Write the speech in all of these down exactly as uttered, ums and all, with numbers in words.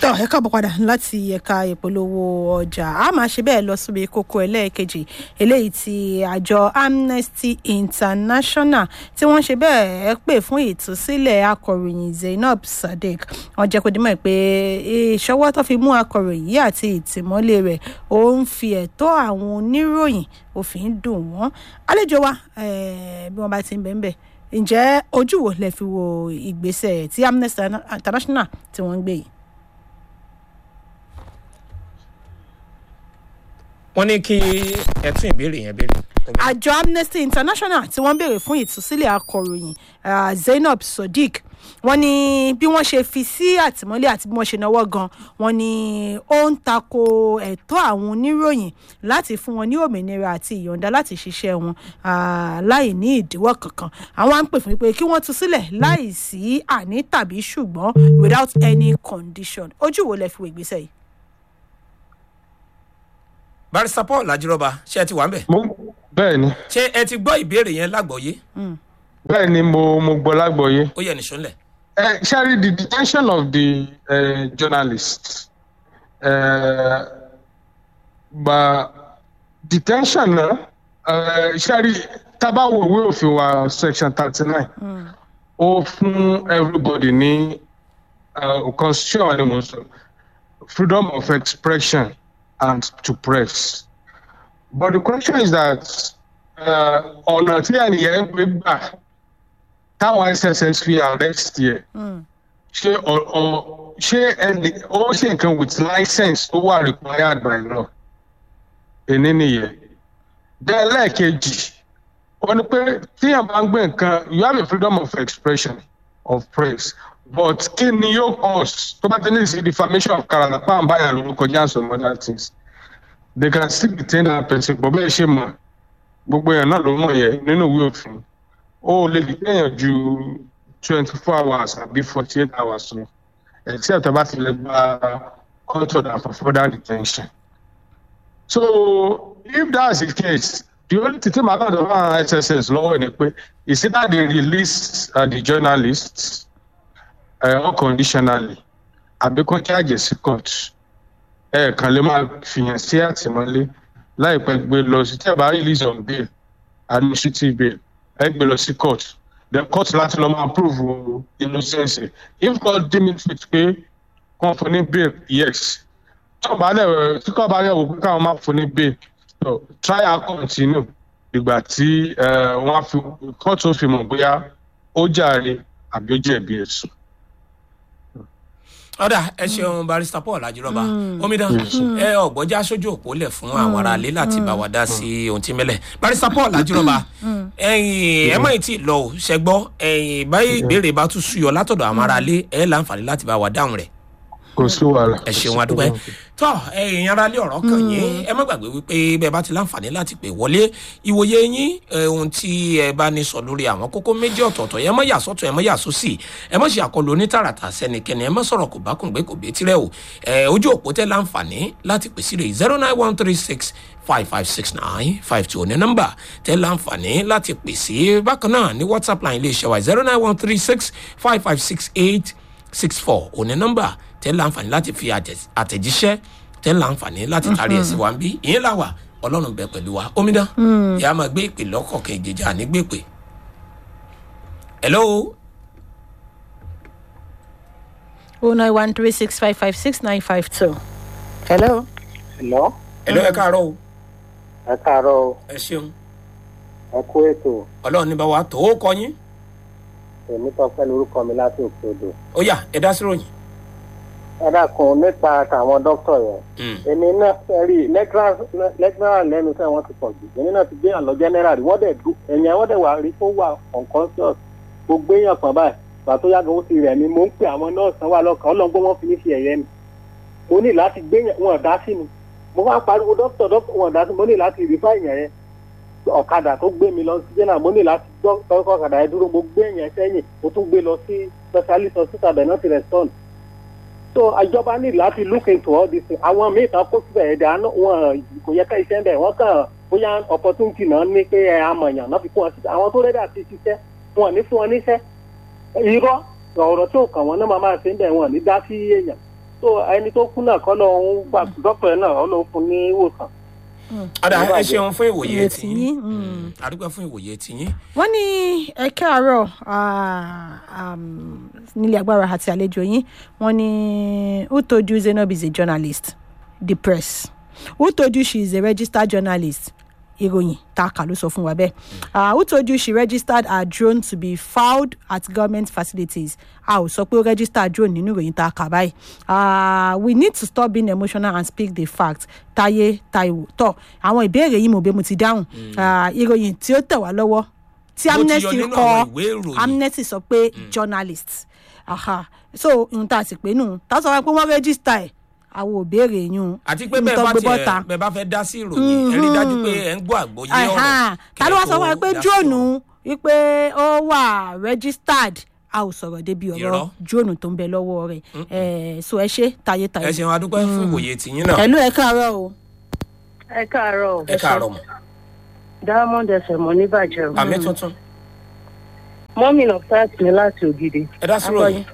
tọ́ ẹ káàbọ̀ padà láti ẹ̀ka ìpolówó ọjà a máa ṣe bẹ́ẹ̀ lọ síbi kókó ẹlẹ́ẹ̀kejì eléyìí tí àjọ Amnesty International tí wọ́n ṣe bẹ́ẹ̀ pè fún ìtúsílẹ̀ akọ̀ròyìn Zainab Sadiq wọ́n jẹ́ kó dímọ̀ pé ìṣọwọ́ tó fi mú akọ̀ròyìn yìí àti ìtìmọ́lé rẹ̀ ó ń fi ẹ̀tọ́ àwọn oníròyìn òfin dùn wọ́n àlejò wa bí wọ́n bá ti ń bẹ̀ ń bẹ̀ ǹjẹ́ ojú wo lẹ fi wo ìgbésẹ̀ tí Amnesty International tí wọ́n ń gbé yìí. wọ́n ní kí ẹ tún ìbéèrè yẹn béèrè. àjọ Amnesty International tí wọ́n béèrè fún ìtúsílẹ̀ akọ̀ròyìn Zainab Sadiq wọ́n ní bí wọ́n ṣe fi sí àtìmọ́lé àti bí wọ́n ṣe náwó gan wọ́n ní ó ń tako ẹ̀tọ́ àwọn oníròyìn láti fún wọn ní òmìnira àti ìyọ̀ǹda láti ṣiṣẹ́ wọn láì ní ìdíwọ́ kankan àwọn á ń pè fún pé kí wọ́n tú sílẹ̀ láì sí àní tàbí ṣùgbọ́n without any condition ojú wo lẹ fi wo ìgbésẹ̀ yìí. Barrister Paul Ajiroba ṣé ẹ ti wà ń bẹ̀. bẹ́ẹ̀ ni. ṣé ẹ ti gbọ́ ìbéèrè yẹn lágbọ̀ọ́yé. bẹ́ẹ̀ ni mo mo gbọ́ lágbọ̀ọ́yé. ó yẹ nìṣó ńlẹ̀. Uh, Shari, the detention of the uh, journalists, uh, but detention, uh, Shari, tabawo ìwé òfin wa section thirty-nine, ó fún everybody ní uh, constitution ni mo sọ, freedom of expression and to press. But the question is that ọ̀nà tí ẹnìyẹn gbé gbà táwọn S S S fi arrest yẹ ṣé ọ ṣé ẹni ó ṣe nǹkan with license tó wà required by law èní nìyẹn bẹ́ẹ̀ lẹ́ẹ̀kejì ó ní pé tíyàn bá ń gbé nǹkan you have a freedom of expression of press but kí ni yóò cause tó bá ti ní sí defamation of character pàm báyà lórúkọ jẹ́ and some other things they can still detain that person but bẹ́ẹ̀ ṣe mọ̀ gbogbo èèyàn náà ló mọ̀ yẹ nínú ìwé òfin ó lè dìtẹ̀yàn ju twenty four hours àbí forty eight hours lọ except bá ti lè gba court order for further detention. So if that's the case the only thing my God of S S S lọ́wọ́ ni pé is either they release uh, the journalists uh, unconditionally àbí kó charge sí court ẹ̀ kàn lè máa fìyàn sí àtìmọ́lé láìpẹ́ gbé lọ sí tí ẹ bá release on bail administrative bail ẹ gbé lọ sí court the court láti lọ máa prove innocence if court deem it fit pé kàn fún ní bail yes tí kò bá dẹ̀ tí kò bá dẹ̀ wò pé káwọn máa fún ní bail so trial continue ìgbà tí wọ́n fi court ó fi mọ̀ bóyá ó jàre àbí ó jẹ̀bi ẹ̀sùn. ọ̀dà ẹ ṣeun Barrister Paul Ajiroba omidan ẹ ọ̀gbọ́jà sójú òpó lẹ̀ fún àwọn ará ilé láti bá wa dá sí ohun tí mẹ́lẹ̀ Barrister Paul Ajiroba ẹ̀yin ẹ mọ̀ ètí lọ ṣẹgbọ́ ẹ̀yin báyìí ìbéèrè bá tún súyọ látọ̀dọ̀ àwọn ará ilé ẹ láǹfààní láti bá wa dáhùn rẹ̀. kò sí wàhálà. ẹ ṣeun adúpẹ́ tọ́ ẹ̀yin ará ilé ọ̀rọ̀ kan yín ẹ má gbàgbé wípé bẹ́ẹ̀ bá ti láǹfààní láti pè wọlé ìwòye yín ohun tí ẹ bá ní sọ lórí àwọn kókó méjì ọ̀tọ̀ọ̀tọ̀ ẹ má yà sọ́tọ̀ ẹ má yà sósì ẹ má ṣe àkọlù onítàràtà sẹ́nikẹ́ni ẹ má sọ̀rọ̀ kò bá kùn gbé kò bí tirẹ̀ o ojú òpó tẹ́ láǹfààní láti pè sí rẹ̀ zero nine one three six five five six nine five two ní nọ́mbà tẹ́ láǹfààní láti pè sí bákan náà ní WhatsApp line iléeṣẹ́ wa zero nine one three six five five six eight six four òní nọ́mbà tẹ́ láǹfààní láti fi àtẹ̀jíṣẹ́ tẹ́ láǹfààní láti tarí ẹ̀ sí wa ń bí ìyẹn làwà ọlọ́run bẹ pẹ̀lú wa omidan ìyá máa gbé ìpè lọ́kọ̀ọ̀kan ìjẹjà ní gbèpè. hello. oh nine one three six five five six nine five two. hello. hello. hello ẹ káàárọ̀ o. ẹ káàárọ̀ o. ẹ ṣeun. ẹ kú ètò. ọlọ́run ní bá wa tó ó kọ yín. èmi Tọ́pẹ́ lórúkọ mi láti òkè odò. ó yá ẹ dá sí ròyìn. ẹ dákun nípa tàwọn dókítà yẹn. èmi náà fẹ́ rí lẹ́gbẹ́rà lẹ́nu sẹ́ wọ́n ti pọ̀ jù. èmi náà ti gbé yàn lọ general wọ́n dẹ̀ dùn ẹ̀yìn wọ́n dẹ̀ wà rí fún wà unconscious. mo gbé yàn kan báyìí gbà tó yàgò ó ti rẹ̀ mí mo ń pè àwọn nọ́ọ̀sì wà lọ́kàn ọlọ́ngbọ́n wọn fi ní fi ẹ̀yẹ mi. mo ní láti gbé wọn dá sí mi. mo wá pariwo dókítà dókítà wọn dá sí mi mo ní láti rí fáìyàn yẹn ọ̀kadà tó gbé mi lọ sí jẹ́nà mo ní láti gbọ́ ọ̀kadà yẹn dúró mo gbé yẹn sẹ́yìn mo tún gbé lọ sí specialist hospital bẹ̀ náà ti respond. so ìjọba ní láti look into all this àwọn míì tán kó síbẹ̀ ẹ̀dá wọn kò yẹ ká iṣẹ́ bẹ̀ wọ́n kàn bóyá opportunity náà ní pé amọ̀yàn náà fi fún wọn síta àwọn tó rẹ́dà ti ṣiṣẹ́ wọn ní fún wọn níṣẹ́ irọ́ ọ̀rọ̀ tó kàn wọ́n náà máa máa ṣe ń bẹ̀ wọn ní dá sí èèyàn so ẹni tó kú náà kọ́ lọ́hún gbà dókítà yẹn náà ó lọ fún ní ìwòsàn. ọ̀dà ẹ ṣeun fún ìwòye tiyín àdúgbò fún ìwòye tiyín. wọ́n ní ẹ káàárọ̀ nílé agbára àti àlejò yín wọ́n ní who told you Zainab is a journalist? The press. Who told you she is a registered journalist? ìròyìn tá a kà ló sọ fún wa bẹ́ẹ̀. Who told you she registered her drone to be fouled at government facilities? a ò sọ pé ó register drone nínú ìròyìn tá a kà báyìí. We need to stop being emotional and speak the fact. Táyé Táíwò tọ́ àwọn ìbéèrè yìí mo bẹ́ẹ̀ mo ti dáhùn. ìròyìn tí ó tẹ̀ wá lọ́wọ́ tí Amnesty kọ Amnesty sọ pé journalist. So ohun tá a sì pé nù tá a sọ pé wọ́n register ẹ̀ àwọn òbéèrè yún. àti pé bẹ́ẹ̀ bá tiẹ̀ bẹ́ẹ̀ bá fẹ́ dá sí ìròyìn ẹ rí dájú pé ẹ ń gbọ́ àgbọ́yé ọ̀rọ̀. ta ló wá sọ fún wa pé jóònù wípé ó wà registered a ò sọ̀rọ̀ débi ọ̀rọ̀ jóònù tó ń bẹ lọ́wọ́ rẹ̀ so ẹ ṣe Táyé Táíwò. ẹ ṣeun adúpẹ́ fún ìwòye tìyín náà. ẹ̀lú ẹ káàárọ̀ o. ẹ káàárọ̀ o. ẹ káàárọ̀ mọ̀. Diamond ẹsẹ̀ mọ́ níbàjẹ́ o. àmì tuntun. mọ́mí náà fẹ́ẹ́ mi láti Ògìdì. ẹ dá sí ròyìn.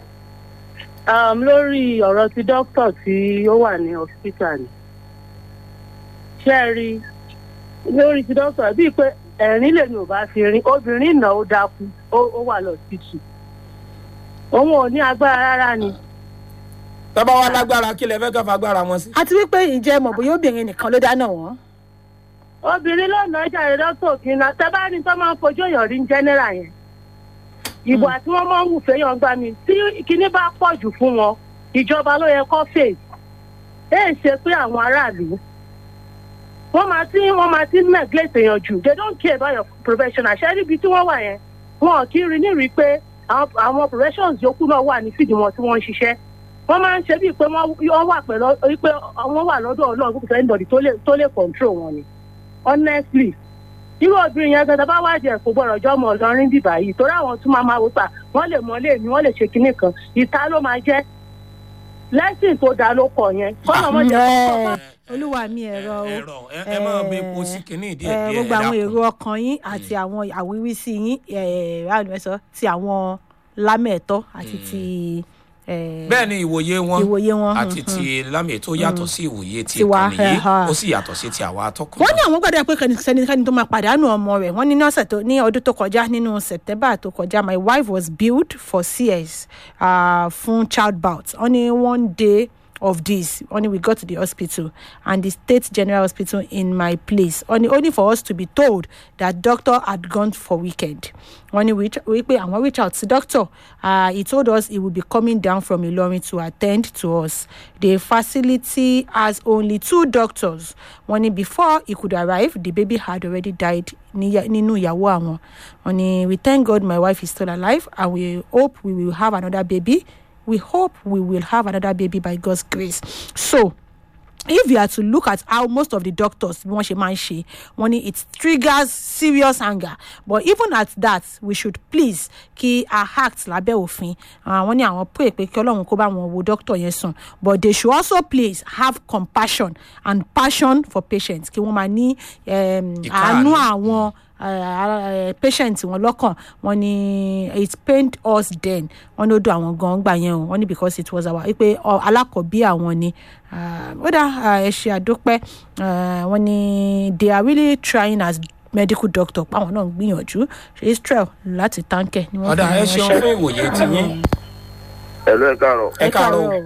Um, lórí ọ̀rọ̀ ti dókítà tí ó wà ní hospital ni ṣé ẹ rí lórí ti dókítà bíi pé ẹ̀rín lèmi ò bá fi rin obìnrin náà ó dákú ó wà lọ títì òun ò ní agbára rárá ni. tọ́ba wa lágbára kí lè fẹ́ kọ́ fagbára wọn sí. àti wípé ìjẹ́ mọ̀ bóyá obìnrin nìkan ló dáná wọn. obìnrin lọ́nà ìjà rẹ̀ dókítà òkè náà tẹ́ bá ní tó máa ń fojú èèyàn rí general yẹn ìbò àti wọn máa ń wù fẹ́yàn gbà mí tí kinní bá pọ̀ jù fún wọn ìjọba ló yẹ kó fèsì ẹ ṣe pé àwọn aráàlú wọn máa ti wọn máa ti neglect èèyàn jù they don't care about your professional ṣé níbi tí wọ́n wà yẹn wọn kì í rí nírí pé àwọn professions yòókù náà wà ní fìdí wọn tí wọ́n ń ṣiṣẹ́ wọ́n máa ń ṣe bíi pé wọ́n wà pẹ̀lú pé wọ́n wà lọ́dọ̀ Ọlọ́run kò sẹ́ni bọ̀dì tó lè control wọn ni honestly irú obìnrin yẹn gẹ́gẹ́ bá wájú ẹ̀ kò gbọ́dọ̀ jọ́ ọmọ Ìlọrin bíbá yìí torí àwọn tún máa máa wò pa wọ́n lè mọ́lé mi wọ́n lè ṣe kinní kan ìta ló máa jẹ́ lẹ́sìn tó dáa ló kọ̀ yẹn kọ́nà mọ́ jẹ́ kọ́kọ́. olúwa mi ẹ̀rọ o ẹ̀rọ ẹ máa bẹ epo sí kinní ìdí ẹ̀ díẹ̀ gbogbo àwọn èrò ọkàn yín àti àwọn àwíwísí yín ráàlú ẹ sọ ti àwọn lámẹ̀ẹ̀tọ́ àti ti bẹ́ẹ̀ ni ìwòye wọn àti ti lámì tó yàtọ̀ sí ìwòye ti ìkànnì yìí ó sì yàtọ̀ sí ti àwa atọ́kùn. wọ́n ní àwọn gbọ́dọ̀ pé kẹ́nikẹ́ni tó máa pàdánù ọmọ rẹ̀ wọ́n ní ọ̀sẹ̀ tó ní ọdún tó kọjá nínú September tó kọjá my wife was billed for C S uh, fún childbirth wọ́n ní one day of this only we got to the hospital and the state general hospital in my place only only for us to be told that doctor had gone for weekend only we we pay and when we reach out to doctor uh he told us he would be coming down from Ilorin to attend to us. The facility has only two doctors. Only before he could arrive the baby had already died nínú ìyàwó àwọn. Only we thank God my wife is still alive and we hope we will have another baby. We hope we will have another baby by God's grace. So, if you are to look at how most of the doctors wọ́n ṣe máa ń ṣe wọ́n ní it triggers serious anger but even at that we should please kí a act lábẹ́ òfin wọ́n ní àwọn pray pé kí Ọlọ́run kó bá wọn wo doctor yẹn sùn but they should also please have compassion and passion for patients kí wọ́n máa ní àánú àwọn Uh, patient wọn lọ́kàn wọ́n ní it pained us then wọ́n ní ó dùn àwọn gan gbà yẹn o wọ́n ní because it was our pé alákọ̀ọ́bí àwọn ni ó dá ẹ ṣe àdópẹ́ wọ́n ní they are really trying as medical doctor páwọn náà ń gbìyànjú ṣe Israel láti táǹkẹ̀ ni wọ́n fi ẹ ṣeun fún ìwòye tí yín. ẹ̀lú ẹ káàárọ̀. ẹ káàárọ̀.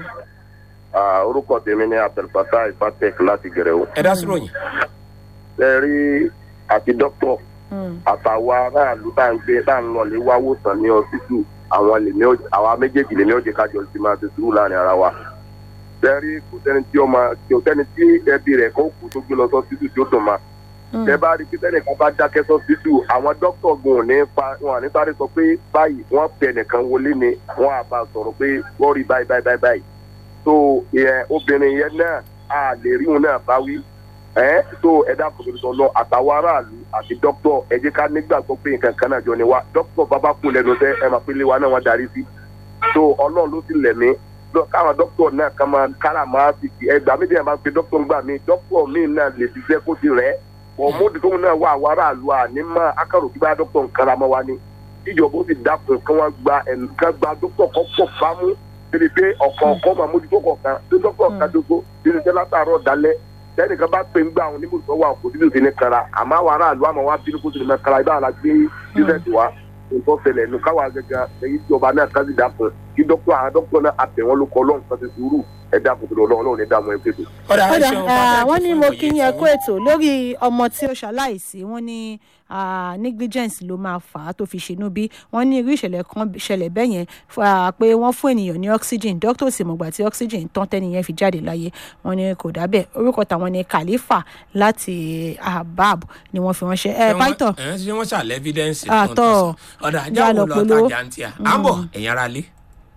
orúkọ tèmi ni Abdulfatah Ifatek láti Gẹ̀rẹ́wò. ẹ dá sí ròyìn. ẹ rí àti dókítà àtàwọn aráàlú tá à ń gbé tá à ń lọlé wá wòsàn ní ọsítù àwọn lèmi àwa méjèèjì lèmi ó jẹ kájọ sí máa ti sùúrù láàrin ara wa. bẹ́ẹ̀rí kò sẹ́ni tí ọmọ kò sẹ́ni tí ẹbí rẹ̀ kó kù tó gbé lọ sọ́sítù tí ó dùn ma. tẹ́ bá rí pé tẹ́nìkan bá dákẹ́ sọ́sítù àwọn dókítà gùn ní pa wọn àní sáré sọ pé báyìí wọ́n pẹ nìkan wọlé ni wọ́n á bá sọ̀rọ̀ pé wọ́n rí báyìí báyìí báyìí. so obìnrin yẹn náà a lè rí wọn náà bá wí. ẹ tó ẹ̀dá kòtò lọ àtàwọn aráàlú àti dókítà ẹ jẹ́ ká nígbàgbọ́ pé nǹkan kan náà jọ ni wá dókítà bàbá kú lẹ́nu tẹ ẹ máa pélé wa náà wọ́n darí sí tó Ọlọ́run ló ti lẹ̀ mí káwọn dókítà náà ká máa kára máa fi ẹgbàá méjì máa pe dókítà gbà mí dókítà míì náà lè ti jẹ́ kó ti rẹ̀ ọmọdé tó náà wà àwọn aráàlú àní máa akárò kí bá dókítà nǹkan ra mọ́ wa ni ìjọba ó sì dákun kí wọ́n gba ẹnìkan gba dókítà kọ́ pọ̀ fámú débi pé ọ̀kan ọ̀kan máa mójútó kọ̀ọ̀kan tó dọ́kítọ̀ kan tó tó nínú iṣẹ́ látàárọ̀ dalẹ́ lẹ́nìkan bá pè ń gbà àwọn onímọ̀ wà kò nínú ìdílé kara àmọ́ àwọn aráàlú àmọ́ wá bínú kó tó lè máa kara ibà la gbé bísẹ̀tì wa nǹkan fẹlẹ̀ nù káwa gẹ́gẹ́ èyí tí ọba náà kájí dàpọ̀ kí dọ́kítọ̀ àwọn dọ́kítọ̀ náà àtẹ̀wọ́n ló kọ́ lọ́hùn kan ti sùúrù ẹ̀dá kò tó lọ lọ́wọ́ lọ́wọ́ ní dààmú ẹ̀ pẹ̀lú. ọ̀dà wọ́n ní mo kí yẹn kó ètò lórí ọmọ tí ó ṣaláìsí wọ́n ní negligence ló máa fà á tó fi ṣinú bí wọ́n ní irú ìṣẹ̀lẹ̀ kan ṣẹlẹ̀ bẹ́ẹ̀ yẹn pé wọ́n fún ènìyàn ní oxygen doctor sì mọ̀gbà tí oxygen tán tẹ́niyẹn fi jáde láyé wọ́n ní kò dábẹ́ orúkọ tàwọn ní Khalifa láti Ahbab ni wọ́n fi ránṣẹ́ ẹ pàìtọ́. ẹ ṣe wọ́n ṣàlẹ́ evidence àtọ̀ ọ̀dà ajá wo lọ tajà ń tíya à ń bọ̀ ẹ̀yin ara lé.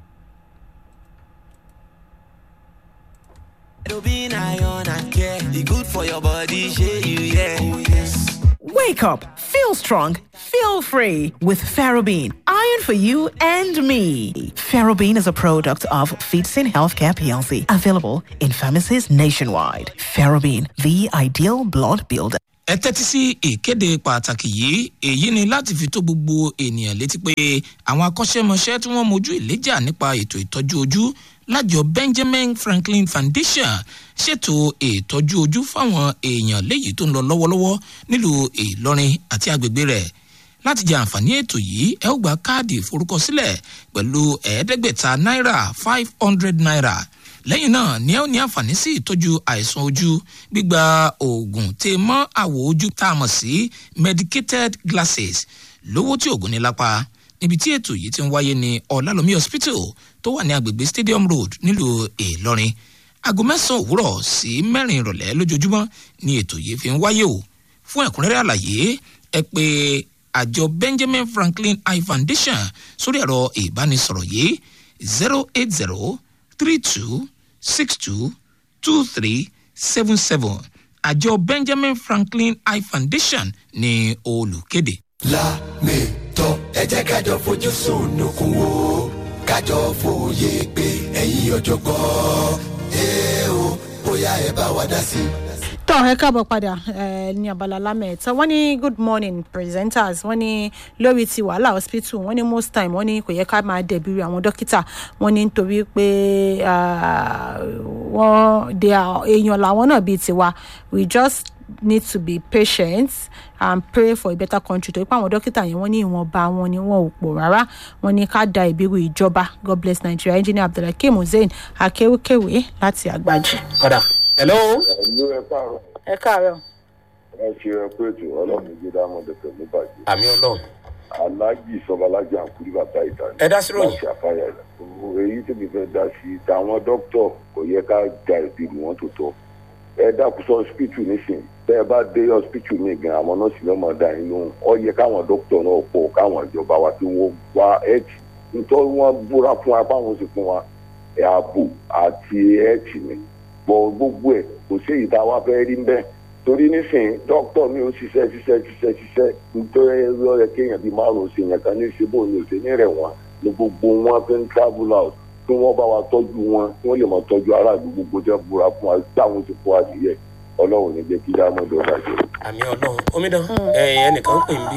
Ferrobin iron and care, e good for your body, shey you yeah. Oh, yes. Wake up, feel strong, feel free with Ferrobin, iron for you and me. Ferrobin is a product of Feetsin Healthcare P L C, available in pharmacies nationwide. Ferrobin, the ideal blood builder. ẹ tẹ́tí sí ìkéde pàtàkì yìí èyí ni láti fi tó gbogbo ènìyàn létí pé àwọn akọ́ṣẹ́mọṣẹ́ tí wọ́n mojú ìléjà nípa ètò ìtọ́jú ojú lájọ Benjamin Franklin Foundation ṣètò ìtọ́jú ojú fáwọn èèyàn léyìí tó ń lọ lọ́wọ́lọ́wọ́ nílùú Ìlọrin àti agbègbè rẹ̀ láti jẹ àǹfààní ètò yìí ẹ ó gba káàdì ìforúkọsílẹ̀ pẹ̀lú ẹ̀ẹ́dẹ́gbẹ̀ta náírà five hundred naira lẹ́yìn náà ni ẹ ó ní àǹfààní sí ìtọ́jú àìsàn ojú gbígba oògùn tè mọ́ àwọ̀ ojú tá a mọ̀ sí medicated glasses lówó tí oògùn ní lápá níbi tí ètò yìí ti ń wáyé ní Ọlálọ́mí hospital tó wà ní agbègbè Stadium Road nílùú Ìlọrin aago mẹ́sàn-án òwúrọ̀ sí mẹ́rin ìrọ̀lẹ́ lójoojúmọ́ ni ètò yìí fi ń wáyé o fún ẹ̀kúnrẹ́rẹ́ àlàyé ẹ pè àjọ Benjamin Franklin Eye Foundation sórí ẹ̀rọ ìbánisọ̀rọ̀ yìí zero eight zero three two six two two three seven seven àjọ Benjamin Franklin Eye Foundation ní olùkéde. Lámìtọ́ ẹ jẹ́ kájọ fojú sunukun wo kájọ fòye pé ẹ̀yin ọ̀jọ̀gbọ́n ẹ o bóyá ẹ bá wa dá sí i. tọ́ ẹ káàbọ̀ padà ní abala lámẹ̀ẹ́tọ́ wọ́n ní good morning presenters wọ́n ní lórí ti wàhálà hospital wọ́n ní most time wọ́n ní kò yẹ ká máa dẹ̀bi àwọn dókítà wọ́n ní nítorí pé wọ́n de èèyàn làwọn náà bíi tiwa we just need to be patient and pray for a better country tó ipá àwọn dókítà yẹn wọ́n ní ìwọ̀nba wọn ni wọn ò pọ̀ rárá wọ́n ní ká da ìbírú ìjọba God bless Nigeria engineer Abdulhakeem Hussein akéwékèwé láti àgbàjì. padà hello. ẹ̀lú ẹ káàárọ̀. ẹ káàárọ̀. ẹ ṣe ẹ pé ètò ọlọ́run gbé dámọ̀ dẹ̀tẹ̀ ní bàjẹ́. àmì ọlọ́run. aláàjì sọbalájà àkúrí bàbá ìta ni. ẹ dá sí ròyìn. láti àfáyà rẹ̀. èyí tí mi fẹ́ dá sí tàwọn dókítà kò yẹ ká da ìbí wọn tó tọ́. ẹ dákun sọ hospital nísìnyí tẹ́ ẹ bá dé hospital mi gan àwọn nọ́ọ̀sì lọ́mọ dá yín lóhùn ó yẹ káwọn dókítà náà pọ̀ káwọn ìjọba wa tí wọ́n wá ẹ̀ẹ́tì nítorí wọ́n búra fún wa báwọn sì fún wa ààbò àti ẹ̀ẹ́tì ni bọ̀ gbogbo ẹ̀ kò sí èyí tá a wá fẹ́ rí ń bẹ́ẹ̀ torí nísìnyí dókítà mi ò ṣiṣẹ́ ṣiṣẹ́ ṣiṣẹ́ ṣiṣẹ́ nítorí ẹ̀rọ ẹ̀ kéèyàn bíi márùn-ún sí yẹn kan ní ìṣebó ní òṣè ní rẹ̀ wọ́n ní gbogbo wọn fi ń travel out kí wọ́n bá wa tọ́jú wọn kí wọ́n lè máa tọ́jú aráàlú gbogbo jẹ́ búra fún wa táwọn ti kó adìyẹ ọlọ́run ní jẹ́ kí dámọ́dé ọ̀dà jẹ́. àmì ọlọ́run omidan ẹnìkan ń pè mí bí.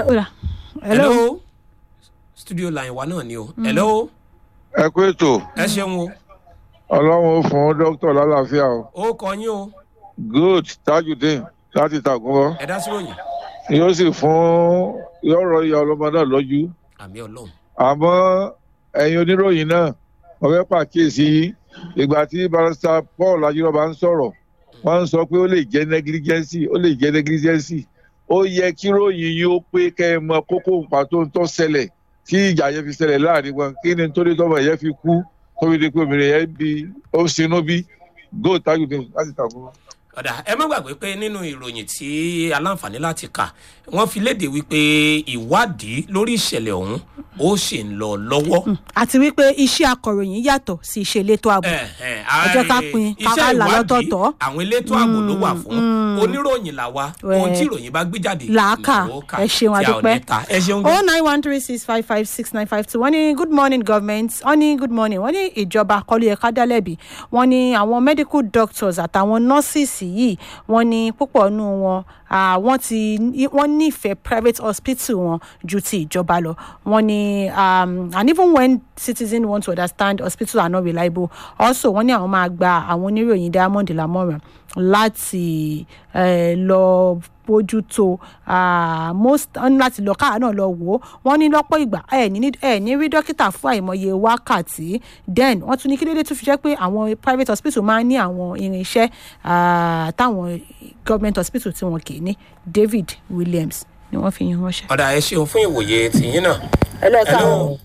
hello studio line wa náà ni o. hello. ẹ kú ètò. ẹ ṣeun o. ọlọ́run ó fún dókítà lálàáfíà o. ó kọ yín o. good Tajudeen láti Tàgúnbọ̀. ẹ dá sí ròyìn. yóò sì fún yóò rọ ìyá ọlọ́mọ náà lójú. àmì ọlọ́run. àmọ́ ẹ̀yin oníròyìn náà wọ́n fẹ́ pàkíyèsí ìgbà tí barrister Paul Ajírọ̀bá ń sọ̀rọ̀ wọ́n ń sọ pé ó lè jẹ́ negligence ó lè jẹ́ negligence ó yẹ kí ròyìn yín ó pé kẹ́ ẹ mọ kókó pàtó ń tọ́ ṣẹlẹ̀ tí ìjà yẹn fi ṣẹlẹ̀ láàrin wọn kí ni nítorí tọ́mọ yẹn fi kú tóbi di pé obìnrin yẹn bí ó sinú bí góò Tajudeen láti Tàgúnbọ̀. ọ̀dà ẹ má gbàgbé pé nínú ìròyìn tí aláǹfààní láti kà wọ́n fi léde wípé ìwádìí lórí ìṣẹ̀lẹ̀ ọ̀hún ó sì ń lọ lọ́wọ́. àti wípé iṣẹ́ akọ̀ròyìn yàtọ̀ sí iṣẹ́ elétò ààbò ọjọ́ ká pin káká là lọ́tọ̀ọ̀tọ̀. àwọn elétò ààbò ló wà fún oníròyìn làwa ohun tí ìròyìn bá gbé jáde làákà ẹ ṣeun àdúpẹ́ ẹ ṣeun. oh nine one three six five five six nine five two wọ́n ní good morning government wọ́n ní good morning wọ́n ní ìjọba kọlu ẹ̀ka dálẹ́bi wọ́n ní àwọn medical doctors àtàwọn nurses fẹ̀yìntì yìí wọ́n ní púpọ̀ nù wọn wọ́n ti wọ́n nífẹ̀ẹ́ private hospital wọn ju ti ìjọba lọ wọ́n ní um, and even when citizens want to understand hospitals are not reliable also wọ́n ní àwọn máa gba àwọn oníròyìn Diamond lámọ̀ràn láti uh, lọ bójútó most láti lọ káà náà lọ wò ó wọ́n ní lọ́pọ̀ ìgbà ẹ̀ ní ẹ̀ ní rí dókítà fún àìmọye wákàtí then wọ́n tún ní kí dédé tún fi jẹ́ pé àwọn private hospital máa ń ní àwọn irinṣẹ́ táwọn government hospital tí wọ́n kì í ní. David Williams ni wọ́n fi yan ránṣẹ́. ọ̀dà ẹ ṣeun fún ìwòye tìyín náà. ẹlẹ́ka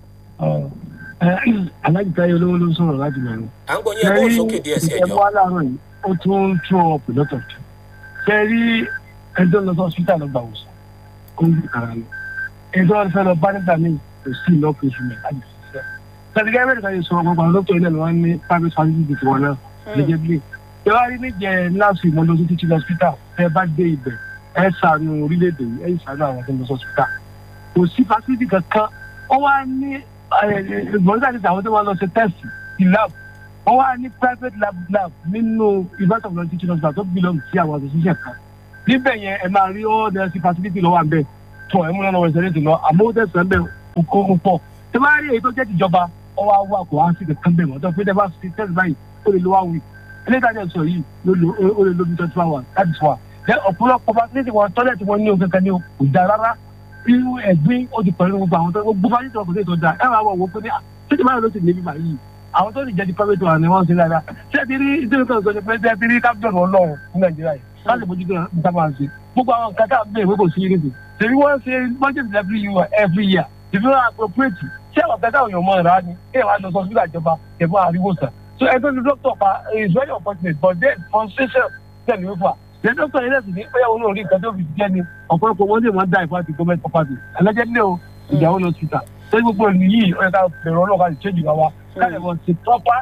alájùtáyé olówó ló ń sọ̀rọ̀ láti mẹ́rin. à ń gbọ́ yín ẹgbẹ́ òsókè díẹ̀ sí ẹjọ́. ìjọba aláàárọ̀ yìí ó tún ń tún up a lot of time. ṣe rí ẹjọ́ lọ sí hospital lọ gbà wòsàn ó ń bí ara lọ. ẹjọ́ fẹ́ lọ bá nígbà míì kò sí ìlú ọkọ̀ ìṣúná láti ṣiṣẹ́. sàtìgẹ́ mẹ́rin kan yìí sọ ọgbọ̀n àwọn dókítà ilé wọn ní private facility tiwọn náà lẹ́jẹ̀ bí. ìjọba rí níjẹ nurse ìmọ̀lẹ́ ojú títí hospital ẹ bá dé ibẹ̀ ẹ ṣàánú orílẹ̀-èdè yìí ẹ ṣàánú àwọn tó ń lọ sí hospital. kò sí facility kankan ó wá ní ìgbọ̀nsẹ̀ àti àwọn tó wá lọ ṣe test lab wọ́n wá ní private lab lab nínú university of london teaching hospital tó belong sí àwọn association kan níbẹ̀ yẹn ẹ máa rí all the facility lọ́wọ́ àbẹ̀ tó ẹ̀ múná lọ́wọ́ ìṣẹ̀lẹ̀ tó lọ àmọ́ ó tẹ̀sán bẹ́ẹ̀ kó ń pọ̀ tí wọ́n á rí èyí tó jẹ́ tìjọba ọwọ́ àwọn àkọ́ á sì kankan bẹ̀ wọ́n tó fi dẹ́gbà sí test báyìí ó lè lo one week eléyìí sọ yìí ó lè lo bí twenty four hours that is why then ọ̀pọ̀lọpọ̀ facility wọn tọ́lẹ̀tì wọn ní o kankan ní o kò dáa rárá irú ẹ̀gbin ó ti pẹ̀lú gbogbo àwọn tó gbogbo facility wọn kò sí ètò dáa ẹ̀ máa wọ̀ wọ́n pé ní títí báyìí ló ti ní bíbá yìí àwọn tó lè jẹ́ ti private one ni wọ́n ṣe dáadáa ṣé ti rí ìdílé kan sọ ni pé ṣé ti rí captain ọlọ́run ní nàìjíríà yìí láti bójú tó ń sábà ń ṣe gbogbo àwọn nǹkan tá a bẹ̀rẹ̀ pé kò sí yìí nìyí ṣèbí wọ́n ṣe budget every year every year ṣèbí wọ́n appropriate ṣé àwọn kẹta òyìnbó mọ̀ rà ni kí ẹ̀ wá lọ sọ sílẹ̀ ìjọba ẹ̀fọ́ àríwòsàn so ẹgbẹ́ ní doctor pa is very unfortunate but then concession tẹ̀lé wípé the doctor yẹn lẹ́sìn ní pé àwọn olórí nǹkan tó fi jẹ́ ni ọ̀pọ̀lọpọ̀ wọn lè wọ́n dá ìfọ́ àti government property allegedly o ìyàwó lọ síta lórí gbogbo ìlú yìí ó yẹ ká bẹ̀rẹ̀ ọlọ́ọ̀ká ti change ìwà wa káyọ̀ wọ́n ti proper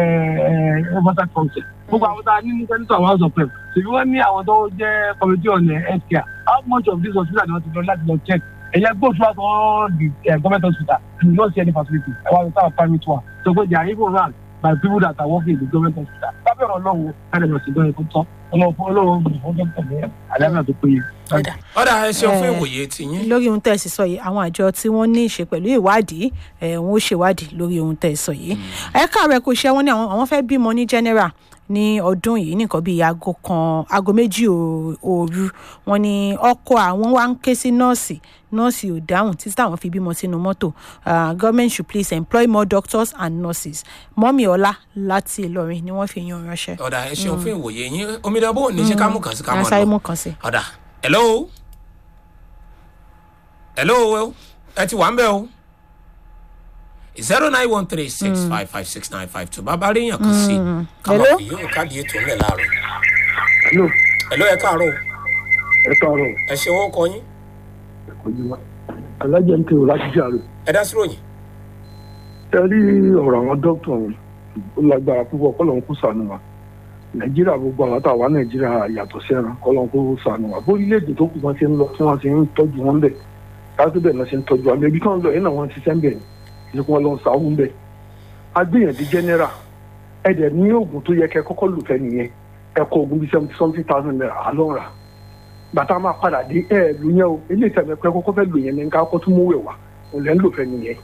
oversight function gbogbo àwọn tá a ní ní senator house of rep ṣèbí wọ́n ní àwọn tó jẹ́ committee on health care how much of this hospital ni wọ́n ti lọ láti lọ check ẹ̀yẹ go throughout all the uh, government hospital you no see any facility ẹ̀ wá lọ sáà private one so pé they are even run by people that are working in the government hospital lábẹ́ ọ̀rọ̀ ọlọ́run káyọ̀ lọ sí ìdánwò tó tọ́ ọlọ́run ọlọ́run ọdún tẹ̀lé àdámà tó péye. ọ̀dà ẹ ṣeun fún ìwòye tiyín. lórí ohun tẹ́ ẹ sì sọ yìí àwọn àjọ tí wọ́n ní í ṣe pẹ̀lú ìwádìí ẹ̀ wọ́n ó ṣèwádìí lórí ohun tẹ́ ẹ sọ yìí. ẹ̀ka rẹ̀ kò ṣe wọ́n ní àwọn fẹ́ bímọ ní general ní ọdún yìí nìkan bíi aago kan aago méjì òru wọn ni ọkọ àwọn wá ń ké sí nọ́ọ̀sì nọ́ọ̀sì ò dáhùn títí táwọn fi bímọ sínú mọ́tò government should please employ more doctors and nurses mọ́mí ọlá láti ìlọrin ni wọ́n fi yan ránṣẹ́. ọ̀dà ẹ ṣeun fún ìwòye yín omidan bó ní ṣe ká mú kàn sí ká mọ̀ lọ. mú kàn sí. ọ̀dà hello hello ẹ ti wà ń bẹ̀ o zero nine one three six five five six nine five two bàbá rí yàn kan sí káwọn fi yóò káàdì ètò ńlẹ̀ láàárọ̀. hello. hello ẹ káàárọ̀. ẹ káàárọ̀. ẹ ṣe owó kọ yín. ẹ kò yí wa alájẹ ń tèrò láti jàre. ẹ dá sí ròyìn. ẹ rí ọ̀rọ̀ àwọn dókítà wọn ó lágbára púpọ̀ kọ́ lóun kó sànù wa nàìjíríà gbogbo àwọn táwa nàìjíríà yàtọ̀ sẹ́ran kọ́ lóun kó sànù wa bórílẹ̀-èdè tó kù wọn ti ń lọ tí wọ́n ti ń tọ́jú wọn bẹ̀ káàtó bẹ̀ náà ti ń tọ́jú wọn bẹ́ẹ̀ bí káwọn lọ yẹn náà wọ́n ti sẹ́ ń bẹ̀ ní kí wọ́n lọ sàwọn bẹ́ẹ̀ agbẹ̀yànjú general ẹ̀dẹ̀ ní oògùn tó yẹ kẹ́ kọ́kọ́ lò fẹ́ nìyẹn ẹ̀kọ́ oògùn bíi seventy something thousand naira àlọ́ra bàtà máa padà dé ẹ̀ ló yẹn o ilé ìtẹ̀mẹ̀ pẹ́ kọ́kọ́ fẹ́ lò yẹn ní nǹkan kọ́ tún mú wẹ̀ wá òun lẹ́ ń lò fẹ́ nìyẹn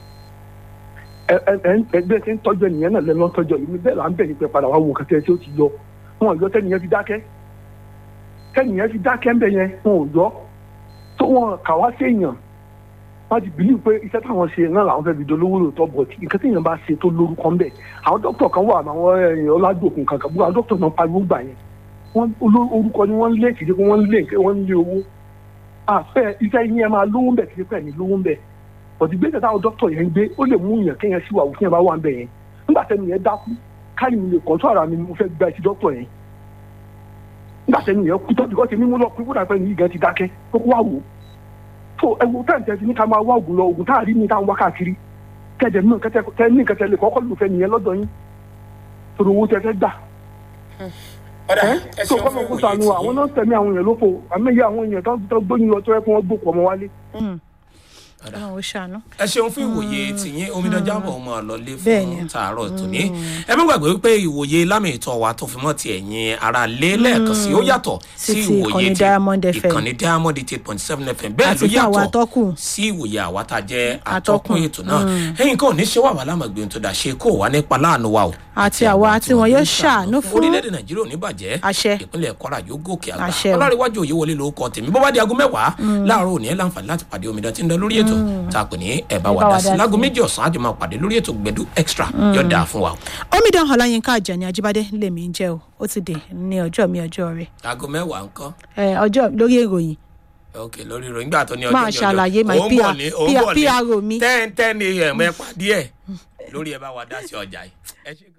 ẹgbẹ́ tí ń tọ́jú ẹnìyẹn náà lẹ́nu tọ́jú ẹ̀mí bẹ́ẹ̀ là ń bẹ̀ ní pẹ́ padà wá wo kẹtẹ́ tí ó ti yọ wọn ò yọ tẹ́nìyẹn fi dákẹ́ tẹ́nìyẹn fi dákẹ́ ń bẹ̀ yẹn wọn ò yọ tó wọn kà wá sí èèyàn wọ́n ti bìlí pé iṣẹ́ táwọn ṣe náà làwọn fẹ́ fi dolówó lóòótọ́ bọ̀ tí nǹkan tí èèyàn bá ṣe tó lórúkọ ń bẹ̀ àwọn dókítà kan wà àwọn ọládòkun kankan gbogbo àwọn dókítà náà pariwo gbà yẹn wọ́n orúkọ ni wọ́n ń lé kìí pé wọ́n ń lé wọ́n ń lé owó àfẹ́ iṣẹ́ yín ẹ máa lówó ń bẹ̀ kìí pé ẹ̀mí lówó ń bẹ̀ ọ̀dì gbèsè táwọn dókítà yẹn ń gbé ó lè mú yàn kéèyàn sí wàhùn kéèyàn bá wà ń bẹ̀ yẹn nígbà tẹ́ni yẹn dákú káyì mi lè kọ́ńtò ara mi ni mo fẹ́ gba ẹtì dókítà yẹn nígbà tẹ́ni yẹn kú tọ́jú kọ́ ti mímú lọ pé kódà pé ní ìgàn ti dákẹ́ tó kó wá wò so ẹwọ tẹ́ǹtẹ́ ti ní ká máa wá ògùn lọ ògùn táàrí ní táwọn wá káàkiri kẹ́jẹ̀ mú kẹ́tẹ́ ní kẹ́tẹ́ lè kọ́kọ́ lò fẹ́ nìyẹn lọ́dọ̀ yín torí owó tẹ́tẹ́ gbà. ẹ so kọ́mọ kó sànù àwọn náà tẹ̀mí àwọn èèyàn lóko àmì ìyá àwọn èèyàn tó gbóyún lọ tó yẹ kí wọ́n gbókò ọmọ wálé. ọlọ́run ó ṣàánú. ẹ ṣeun fún ìwòye tìyín omidan jábọ̀ ọmọ ọ̀lọ́lé fún tààrọ̀ tòní ẹ má gbàgbé wípé ìwòye lámì ìtọ́ wa tó fi mọ́ ti ẹ̀yìn ara lé lẹ́ẹ̀kan sí ó yàtọ̀ sí ìwòye ti ìkànnì diamond eight point seven f m bẹ́ẹ̀ ló yàtọ̀ sí ìwòye àwa tá a jẹ́ atọ́kùn ètò náà ẹ̀yin kan ò ní ṣe wà wà lámàgbé tó dà ṣe kó wà nípa láàánú wa o àti àwa tí wọn yóò ṣàánú fún orílẹ̀-èdè nàìjíríà ò ní bàjẹ́ àṣẹ ìpínlẹ̀ kwara yóò gòkè àgbà ọlọ́rẹ̀wájú òye wọlé lórúkọ tèmi bó bá di aago mẹ́wàá láàárọ̀ òní ẹ̀ láǹfààní láti pàdé omidan tí ń lọ lórí ètò tá a pè ní ẹ bá wa dá sí láago méjì ọ̀sán àjọ máa pàdé lórí ètò gbẹdú extra yóò dáa fún wa. omidan ọláyínká àjàní ajíbádé lèmi ń jẹ́ o ó ti dé ní ọjọ́ mi ọjọ́ rẹ̀. aago mẹ́wàá ńkọ́. ẹ ọjọ́ lórí ìròyìn. ok lórí ìròyìn gbà tó ní ọjọ́ máa ṣàlàyé my pr mi. ten ten a m ẹ pàdé ẹ lórí ẹ bá wa dá sí ọjà yìí.